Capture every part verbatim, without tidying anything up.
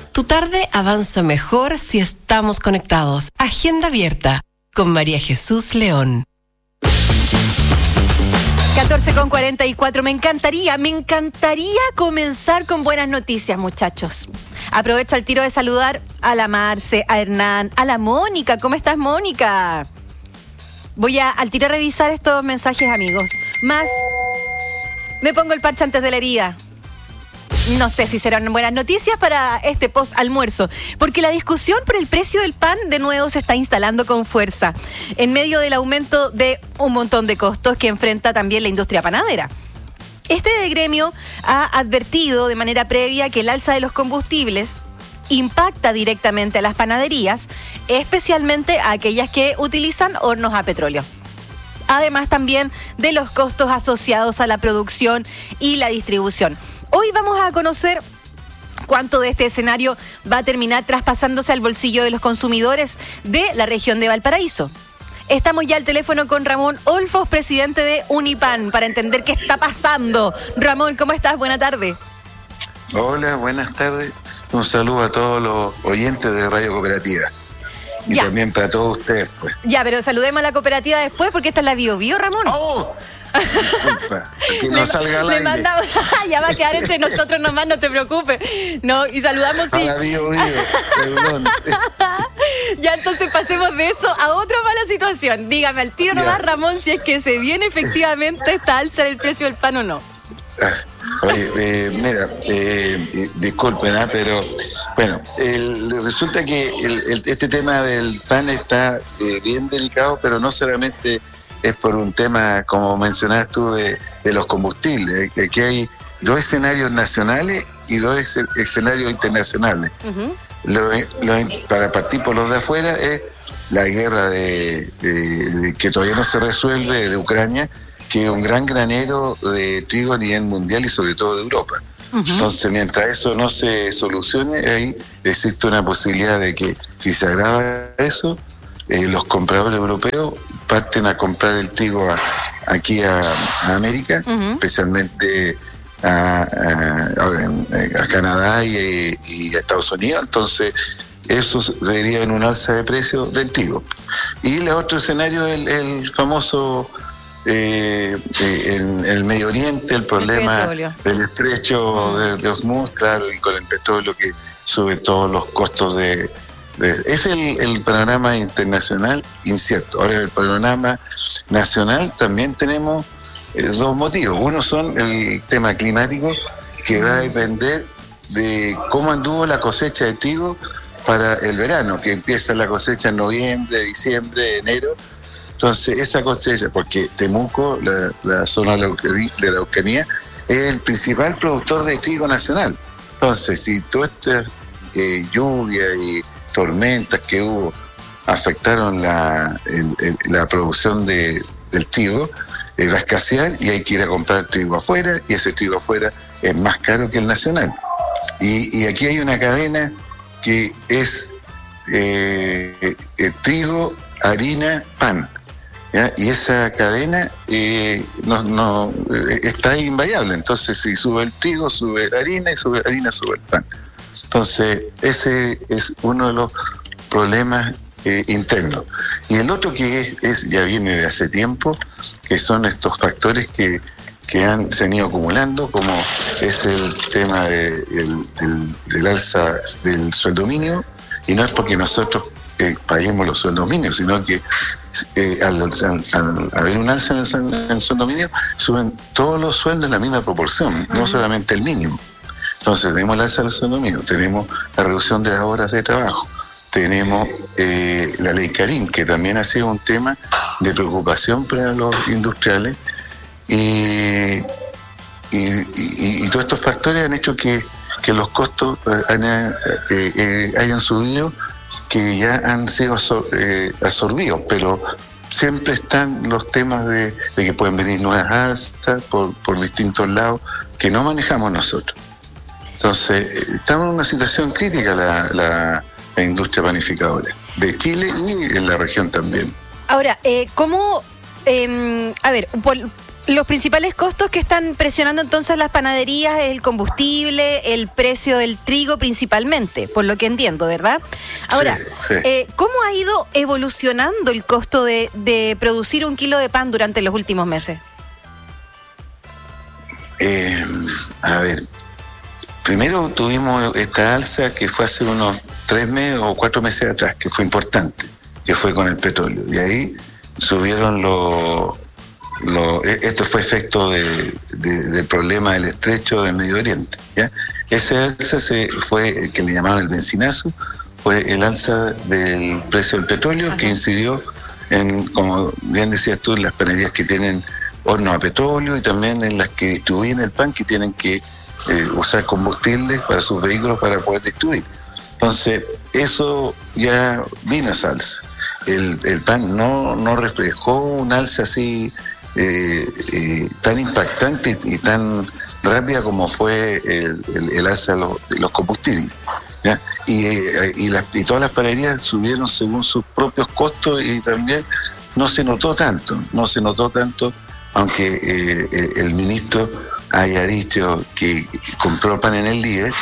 Tu tarde avanza mejor si estamos conectados. Agenda abierta con María Jesús León. catorce con cuarenta y cuatro. Me encantaría, me encantaría comenzar con buenas noticias, muchachos. Aprovecho al tiro de saludar a la Marce, a Hernán, a la Mónica. ¿Cómo estás, Mónica? Voy a al tiro a revisar estos mensajes, amigos. Más, me pongo el parche antes de la herida. No sé si serán buenas noticias para este post-almuerzo, porque la discusión por el precio del pan de nuevo se está instalando con fuerza, en medio del aumento de un montón de costos que enfrenta también la industria panadera. Este gremio ha advertido de manera previa que el alza de los combustibles impacta directamente a las panaderías, especialmente a aquellas que utilizan hornos a petróleo. Además también de los costos asociados a la producción y la distribución. Hoy vamos a conocer cuánto de este escenario va a terminar traspasándose al bolsillo de los consumidores de la región de Valparaíso. Estamos ya al teléfono con Ramón Olfos, presidente de Unipan, para entender qué está pasando. Ramón, ¿cómo estás? Buena tarde. Hola, buenas tardes. Un saludo a todos los oyentes de Radio Cooperativa. Y ya. También para todos ustedes, pues. Ya, pero saludemos a la cooperativa después, porque esta es la Bio Bio, Ramón. ¡Oh! Disculpa, que no le, salga al aire. Mandamos, ya va a quedar entre nosotros nomás, no te preocupes. No, y saludamos sí. A la Bio Bio, perdón. Ya, entonces pasemos de eso a otra mala situación. Dígame al tiro nomás, Ramón, si es que se viene efectivamente esta alza del precio del pan o no. Oye, eh, mira, eh, disculpen, ¿eh? pero bueno, el, resulta que el, el, este tema del pan está eh, bien delicado, pero no solamente es por un tema, como mencionabas tú, de, de los combustibles. Aquí hay dos escenarios nacionales y dos es, escenarios internacionales. Uh-huh. Lo, lo, para partir por los de afuera es la guerra de, de, de que todavía no se resuelve de Ucrania, que es un gran granero de trigo a nivel mundial y sobre todo de Europa. Uh-huh. Entonces, mientras eso no se solucione, ahí existe una posibilidad de que si se agrava eso, eh, los compradores europeos parten a comprar el trigo a, aquí a, a América, uh-huh. especialmente a, a, a Canadá y, y a Estados Unidos. Entonces, eso deriva en un alza de precio del trigo. Y el otro escenario es el, el famoso... Eh, eh, en el Medio Oriente, el problema el del estrecho de, de Hormuz, claro, y con el petróleo que sube todos los costos de... de es el, el panorama internacional incierto. Ahora, el panorama nacional también tenemos eh, dos motivos. Uno son el tema climático, que va a depender de cómo anduvo la cosecha de trigo para el verano, que empieza la cosecha en noviembre, diciembre, enero. Entonces, esa cosecha, porque Temuco, la, la zona de la Araucanía, es el principal productor de trigo nacional. Entonces, si todas estas eh, lluvias y tormentas que hubo afectaron la, el, el, la producción de, del trigo, eh, va a escasear y hay que ir a comprar trigo afuera, y ese trigo afuera es más caro que el nacional. Y, y aquí hay una cadena que es eh, eh, trigo, harina, pan. ¿Ya? Y esa cadena eh, no, no eh, está invariable. Entonces, si sube el trigo, sube la harina, y sube la harina, sube el pan. Entonces, ese es uno de los problemas eh, internos. Y el otro que es, es ya viene de hace tiempo, que son estos factores que, que han, se han ido acumulando, como es el tema de, el, del, del alza del sueldo mínimo, y no es porque nosotros eh, paguemos los sueldos mínimos, sino que Eh, al, al, al haber un alza en el, en el sueldo mínimo, suben todos los sueldos en la misma proporción, uh-huh. no solamente el mínimo. Entonces tenemos el alza del sueldo mínimo, tenemos la reducción de las horas de trabajo, tenemos eh, la ley Carín, que también ha sido un tema de preocupación para los industriales, y, y, y, y todos estos factores han hecho que, que los costos han, eh, eh, hayan subido, que ya han sido eh, absorbidos, pero siempre están los temas de, de que pueden venir nuevas alzas por, por distintos lados que no manejamos nosotros. Entonces, estamos en una situación crítica la, la, la industria panificadora de Chile y en la región también. Ahora, eh, ¿cómo...? Eh, a ver, por, Los principales costos que están presionando entonces las panaderías es el combustible, el precio del trigo principalmente, por lo que entiendo, ¿verdad? Ahora, sí, sí. Eh, ¿cómo ha ido evolucionando el costo de, de producir un kilo de pan durante los últimos meses? Eh, a ver, primero tuvimos esta alza que fue hace unos tres meses o cuatro meses atrás, que fue importante, que fue con el petróleo. Y ahí subieron los... Lo, esto fue efecto de, de, del problema del estrecho del Medio Oriente, ¿ya? Ese alza se fue, que le llamaban el benzinazo, fue el alza del precio del petróleo. Ajá. Que incidió en, como bien decías tú, en las panaderías que tienen hornos a petróleo y también en las que distribuyen el pan, que tienen que eh, usar combustible para sus vehículos para poder distribuir. Entonces, eso ya vino a esa alza. El, el pan no, no reflejó un alza así Eh, eh, tan impactante y tan rápida como fue el, el, el alza de los, de los combustibles, ¿ya? Y, eh, y, las, y todas las panaderías subieron según sus propios costos y también no se notó tanto, no se notó tanto, aunque eh, el ministro haya dicho que compró pan en el líder,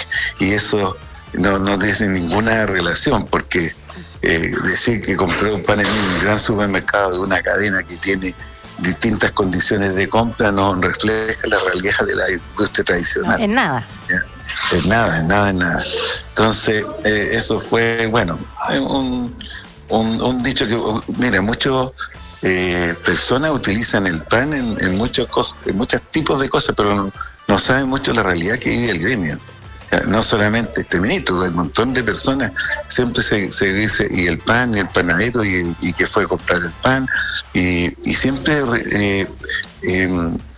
y eso no, no tiene ninguna relación, porque eh, decir que compró pan en un gran supermercado de una cadena que tiene distintas condiciones de compra no refleja la realidad de la industria tradicional. No, en nada. ¿Ya? En nada, en nada, en nada. Entonces, eh, eso fue, bueno, un, un, un dicho que, mira, muchas eh, personas utilizan el pan en, en, muchos cos, en muchos tipos de cosas, pero no, no saben mucho la realidad que vive el gremio. No solamente este ministro, hay un montón de personas, siempre se, se dice, y el pan, y el panadero, y, y que fue a comprar el pan, y, y siempre eh, eh,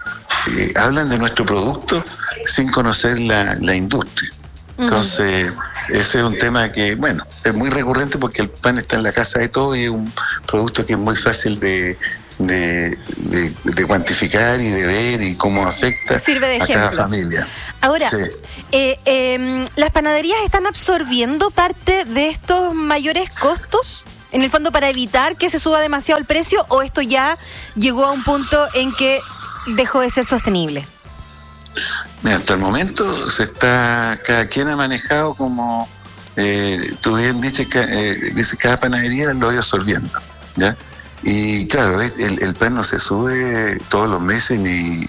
eh, hablan de nuestro producto sin conocer la, la industria. Entonces, uh-huh. Ese es un tema que, bueno, es muy recurrente porque el pan está en la casa de todos y es un producto que es muy fácil de... De, de, de cuantificar y de ver y cómo afecta Sirve de a ejemplo. cada familia. Ahora, sí. eh, eh, ¿las panaderías están absorbiendo parte de estos mayores costos? En el fondo, para evitar que se suba demasiado el precio, ¿o esto ya llegó a un punto en que dejó de ser sostenible? Mira, hasta el momento se está, cada quien ha manejado como eh, tú bien dices, eh, dice, cada panadería lo va absorbiendo, ¿ya? Y claro, el, el pan no se sube todos los meses, ni,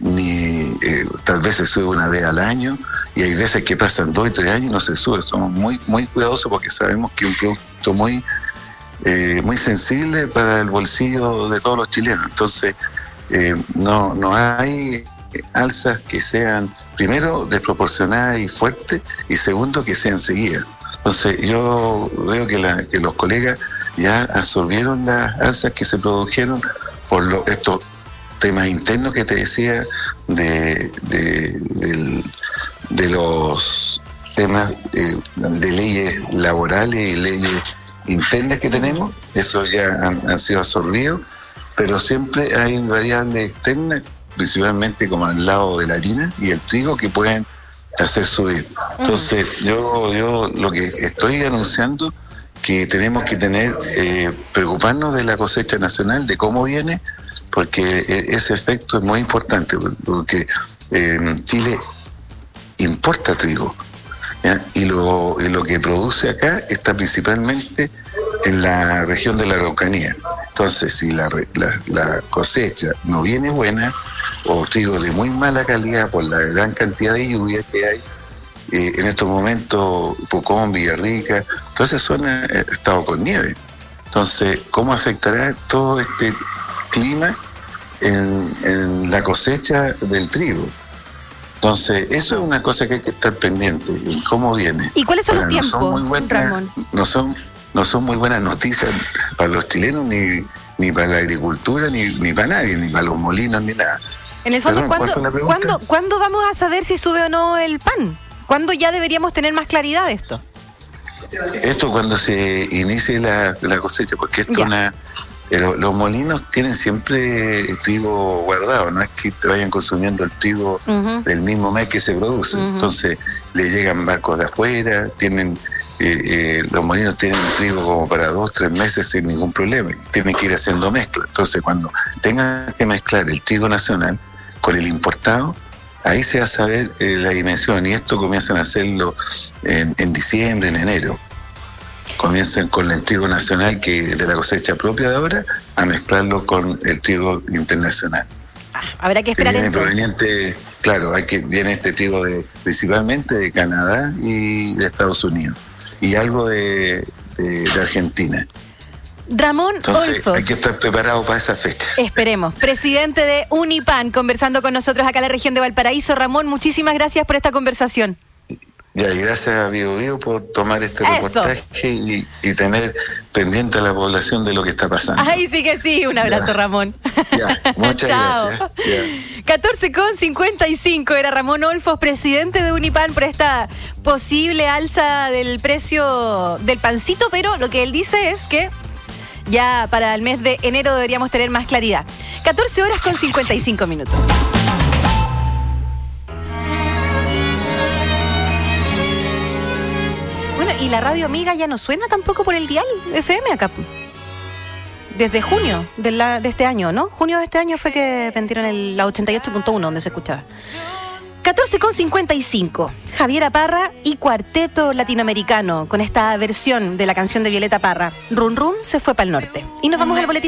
ni eh, tal vez se sube una vez al año, y hay veces que pasan dos y tres años y no se sube. Somos muy muy cuidadosos porque sabemos que es un producto muy eh, muy sensible para el bolsillo de todos los chilenos. Entonces, eh, no, no hay alzas que sean, primero, desproporcionadas y fuertes, y segundo, que sean seguidas. Entonces, yo veo que, la, que los colegas ya absorbieron las alzas que se produjeron por lo, estos temas internos que te decía de, de, de, de los temas de, de leyes laborales y leyes internas que tenemos. Eso ya han, han sido absorbidos, pero siempre hay variables externas, principalmente como al lado de la harina y el trigo, que pueden hacer subir. Entonces, yo, yo lo que estoy anunciando, que tenemos que tener, eh, preocuparnos de la cosecha nacional, de cómo viene, porque ese efecto es muy importante, porque eh, Chile importa trigo, ¿ya? Y lo, y lo que produce acá está principalmente en la región de la Araucanía. Entonces, si la, la, la cosecha no viene buena, o trigo de muy mala calidad por la gran cantidad de lluvia que hay, Eh, en estos momentos, Pucón, Villarrica, toda esa zona ha estado con nieve. Entonces, ¿cómo afectará todo este clima en, en la cosecha del trigo? Entonces, eso es una cosa que hay que estar pendiente, en cómo viene. ¿Y cuáles son Ahora, los tiempos, no son muy buenas, Ramón? No son, no son muy buenas noticias para los chilenos, ni, ni para la agricultura, ni, ni para nadie, ni para los molinos, ni nada. En el fondo, Perdón, ¿cuál fue la ¿cuándo, pregunta? ¿cuándo, ¿cuándo vamos a saber si sube o no el pan? ¿Cuándo ya deberíamos tener más claridad de esto? Esto cuando se inicie la, la cosecha, porque esto una, eh, los molinos tienen siempre el trigo guardado, no es que te vayan consumiendo el trigo uh-huh. del mismo mes que se produce. Uh-huh. Entonces le llegan barcos de afuera, tienen eh, eh, los molinos tienen trigo como para dos, tres meses sin ningún problema. Tienen que ir haciendo mezcla. Entonces, cuando tengan que mezclar el trigo nacional con el importado, ahí se va a saber eh, la dimensión. Y esto comienzan a hacerlo en, en diciembre, en enero. Comienzan con el trigo nacional, que de la cosecha propia de ahora, a mezclarlo con el trigo internacional. Ah, habrá que esperar que viene entonces. proveniente, claro, hay que viene este trigo de principalmente de Canadá y de Estados Unidos y algo de, de, de Argentina. Ramón Entonces Olfos. hay que estar preparado para esa fecha. Esperemos. Presidente de Unipan, conversando con nosotros acá en la región de Valparaíso. Ramón, muchísimas gracias por esta conversación. Ya, y gracias a Bio Bio por tomar este Eso. reportaje y, y tener pendiente a la población de lo que está pasando. Ahí sí que sí. Un abrazo, Ya. Ramón. Ya, muchas Chao. gracias. Ya. catorce con cincuenta y cinco era Ramón Olfos, presidente de Unipan, por esta posible alza del precio del pancito, pero lo que él dice es que ya para el mes de enero deberíamos tener más claridad. catorce horas con cincuenta y cinco minutos. Bueno, y la radio amiga ya no suena tampoco por el dial F M acá. Desde junio de, la, de este año, ¿no? Junio de este año fue que vendieron el, la ochenta y ocho punto uno, donde se escuchaba. catorce con cincuenta y cinco. Javiera Parra y Cuarteto Latinoamericano, con esta versión de la canción de Violeta Parra. Run Run se fue para el norte. Y nos vamos al boletín.